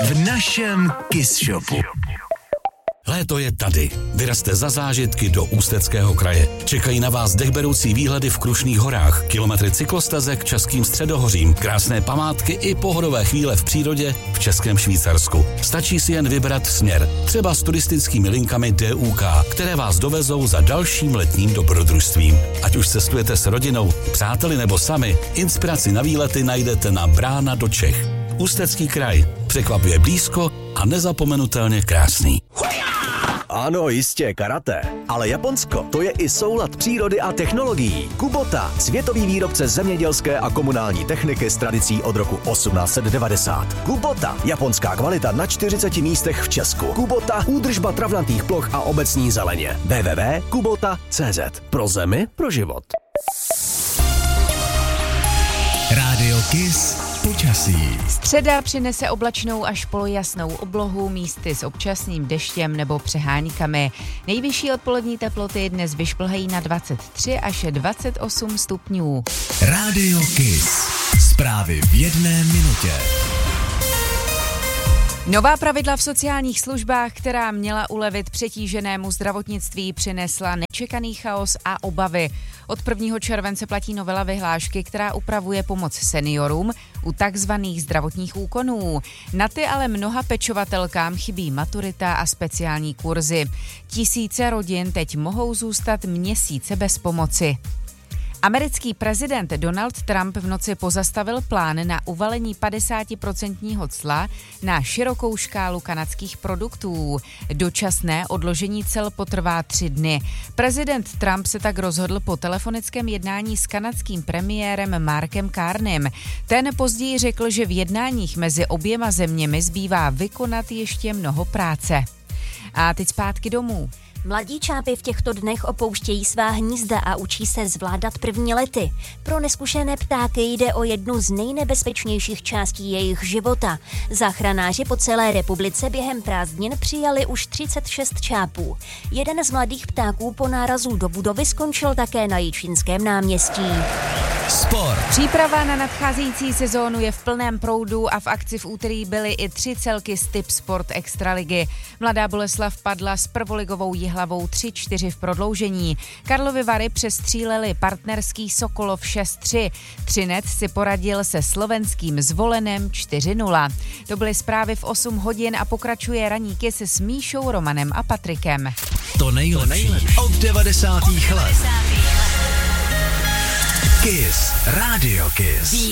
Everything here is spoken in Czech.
v našem Kiss Shopu. Léto je tady. Vyrazte za zážitky do Ústeckého kraje. Čekají na vás dechberoucí výhledy v Krušných horách, kilometry cyklostezek Českým středohořím, krásné památky i pohodové chvíle v přírodě v Českém Švýcarsku. Stačí si jen vybrat směr, třeba s turistickými linkami DUK, které vás dovezou za dalším letním dobrodružstvím. Ať už cestujete s rodinou, přáteli nebo sami, inspiraci na výlety najdete na Brána do Čech. Ústecký kraj. Překvapuje blízko a nezapomenutelně krásný. Ano, jistě, karate. Ale Japonsko, to je i soulad přírody a technologií. Kubota, světový výrobce zemědělské a komunální techniky s tradicí od roku 1890. Kubota, japonská kvalita na 40 místech v Česku. Kubota, údržba travnatých ploch a obecní zeleně. www.kubota.cz. Pro zemi, pro život. Rádio Kiss počasí. Středa přinese oblačnou až polojasnou oblohu, místy s občasným deštěm nebo přeháňkami. Nejvyšší odpolední teploty dnes vyšplhají na 23 až 28 stupňů. Rádio Kiss. Zprávy v 1 minutě. Nová pravidla v sociálních službách, která měla ulevit přetíženému zdravotnictví, přinesla nečekaný chaos a obavy. Od 1. července platí novela vyhlášky, která upravuje pomoc seniorům u takzvaných zdravotních úkonů. Na ty ale mnoha pečovatelkám chybí maturita a speciální kurzy. Tisíce rodin teď mohou zůstat měsíce bez pomoci. Americký prezident Donald Trump v noci pozastavil plán na uvalení 50% cla na širokou škálu kanadských produktů. Dočasné odložení cel potrvá 3 dny. Prezident Trump se tak rozhodl po telefonickém jednání s kanadským premiérem Markem Carneym. Ten později řekl, že v jednáních mezi oběma zeměmi zbývá vykonat ještě mnoho práce. A teď zpátky domů. Mladí čápy v těchto dnech opouštějí svá hnízda a učí se zvládat první lety. Pro neskušené ptáky jde o jednu z nejnebezpečnějších částí jejich života. Záchranáři po celé republice během prázdnin přijali už 36 čápů. Jeden z mladých ptáků po nárazu do budovy skončil také na Jičínském náměstí. Sport. Příprava na nadcházející sezónu je v plném proudu a v akci v úterý byly i 3 celky z Tip Sport Extraligy. Mladá Boleslav padla s prvoligovou Jihlavou 3-4 v prodloužení. Karlovy Vary přestříleli partnerský Sokolov 6-3. Třinec si poradil se slovenským Zvolenem 4-0. To byly zprávy v 8 hodin a pokračuje ranní Kiss s Míšou, Romanem a Patrikem. To nejlepší od 90. let. Kiss. Rádio Kiss.